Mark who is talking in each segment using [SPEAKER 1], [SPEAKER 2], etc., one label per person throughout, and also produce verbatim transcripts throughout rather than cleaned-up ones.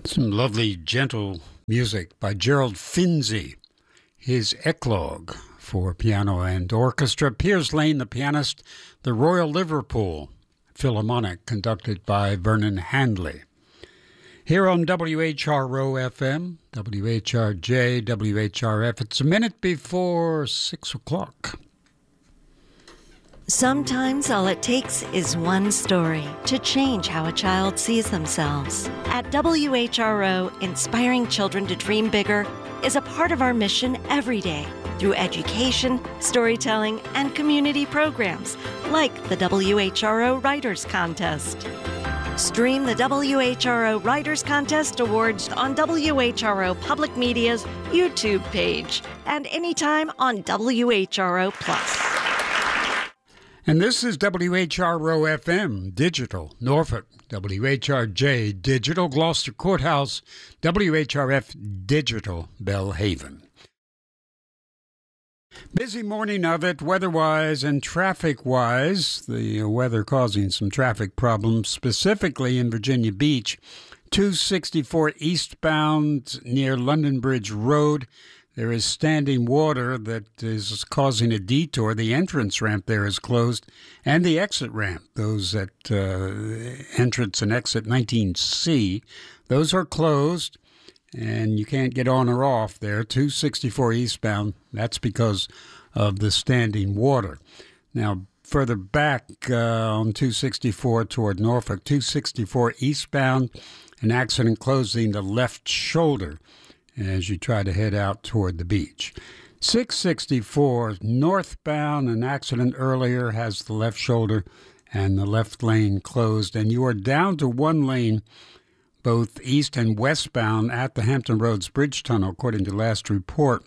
[SPEAKER 1] Some lovely, gentle music by Gerald Finzi. His Eclogue for piano and orchestra. Piers Lane, the pianist. The Royal Liverpool Philharmonic, conducted by Vernon Handley. Here on W H R O F M, W H R J, W H R F. It's a minute before six o'clock.
[SPEAKER 2] Sometimes all it takes is one story to change how a child sees themselves. At W H R O, inspiring children to dream bigger is a part of our mission every day through education, storytelling, and community programs like the W H R O Writers Contest. Stream the W H R O Writers Contest Awards on W H R O Public Media's YouTube page and anytime on W H R O Plus.
[SPEAKER 1] And this is W H R O F M Digital, Norfolk, W H R J Digital, Gloucester Courthouse, W H R F Digital, Belhaven. Busy morning of it, weather-wise and traffic-wise. The weather causing some traffic problems, specifically in Virginia Beach. two sixty-four eastbound near London Bridge Road. There is standing water that is causing a detour. The entrance ramp there is closed, and the exit ramp, those at uh, entrance and exit nineteen C, those are closed, and you can't get on or off there. two sixty-four eastbound, that's because of the standing water. Now, further back uh, on two sixty-four toward Norfolk, two sixty-four eastbound, an accident closing the left shoulder as you try to head out toward the beach. six sixty-four northbound, an accident earlier has the left shoulder and the left lane closed, and you are down to one lane both east and westbound at the Hampton Roads Bridge Tunnel, according to last report.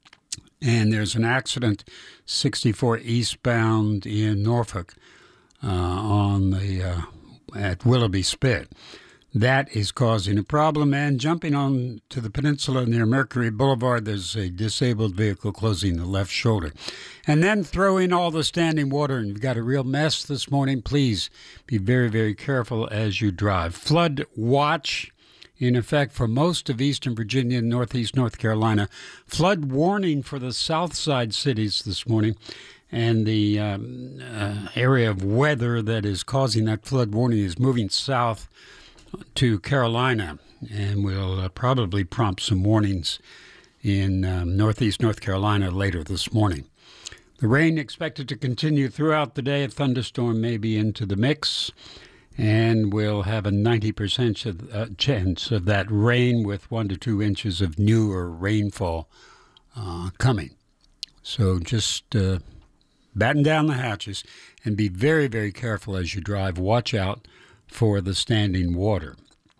[SPEAKER 1] And there's an accident sixty-four eastbound in Norfolk uh, on the uh, at Willoughby Spit. That is causing a problem. And jumping on to the peninsula near Mercury Boulevard, there's a disabled vehicle closing the left shoulder. And then throw in all the standing water, and you've got a real mess this morning. Please be very, very careful as you drive. Flood watch in effect for most of eastern Virginia and northeast North Carolina. Flood warning for the south side cities this morning. And the um, uh, area of weather that is causing that flood warning is moving south to Carolina, and will uh, probably prompt some warnings in um, northeast North Carolina later this morning. The rain expected to continue throughout the day. A thunderstorm may be into the mix, and we'll have a ninety percent of, uh, chance of that rain with one to two inches of newer rainfall uh, coming. So just uh, batten down the hatches and be very, very careful as you drive. Watch out for the standing water.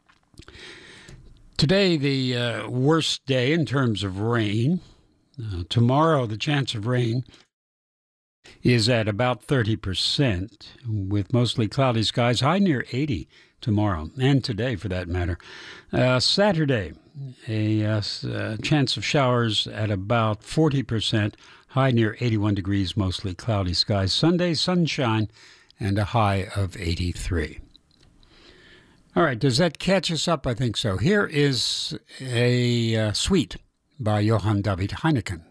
[SPEAKER 1] Today, the uh, worst day in terms of rain. Uh, tomorrow, the chance of rain is at about thirty percent, with mostly cloudy skies, high near eighty tomorrow, and today for that matter. Uh, Saturday, a uh, uh, chance of showers at about forty percent, high near eighty-one degrees, mostly cloudy skies. Sunday, sunshine, and a high of eighty-three. All right, does that catch us up? I think so. Here is a uh, suite by Johann David Heineken.